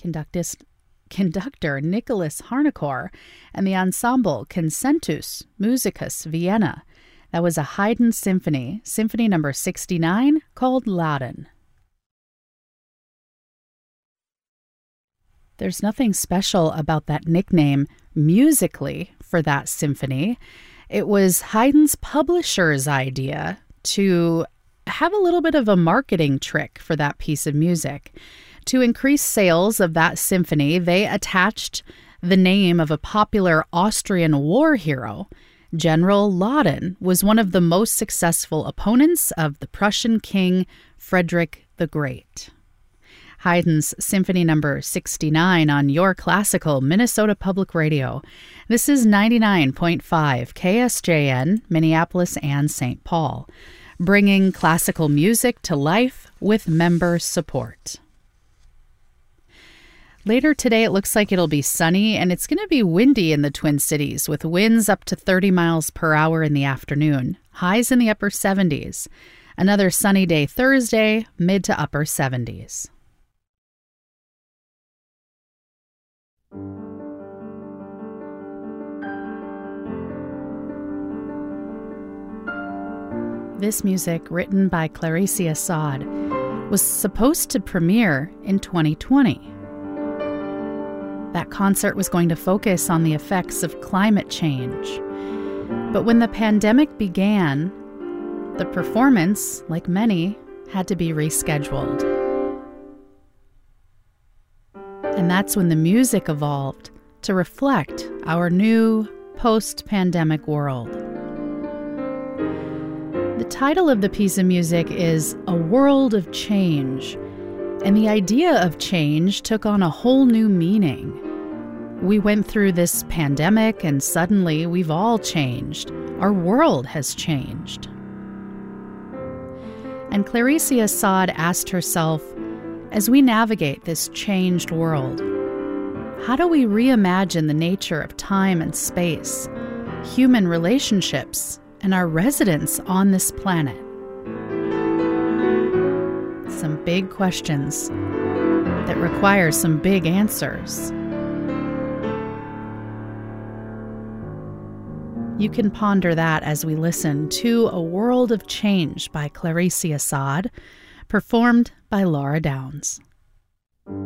conductor Nicholas Harnoncourt, and the ensemble Concentus Musicus Vienna. That was a Haydn symphony, Symphony number 69, called Laden. There's nothing special about that nickname musically for that symphony. It was Haydn's publisher's idea to have a little bit of a marketing trick for that piece of music. To increase sales of that symphony, they attached the name of a popular Austrian war hero. General Laden was one of the most successful opponents of the Prussian king Frederick the Great. Haydn's Symphony number 69 on Your Classical Minnesota Public Radio. This is 99.5 KSJN, Minneapolis and St. Paul, bringing classical music to life with member support. Later today, it looks like it'll be sunny, and it's going to be windy in the Twin Cities, with winds up to 30 miles per hour in the afternoon, highs in the upper 70s. Another sunny day Thursday, mid to upper 70s. This music, written by Clarice Assad, was supposed to premiere in 2020. That concert was going to focus on the effects of climate change. But when the pandemic began, the performance, like many, had to be rescheduled. And that's when the music evolved to reflect our new post-pandemic world. The title of the piece of music is A World of Change, and the idea of change took on a whole new meaning. We went through this pandemic, and suddenly we've all changed. Our world has changed. And Clarice Assad asked herself, as we navigate this changed world, how do we reimagine the nature of time and space, human relationships, and our residence on this planet? Some big questions that require some big answers. You can ponder that as we listen to A World of Change by Clarice Assad, performed by Laura Downs.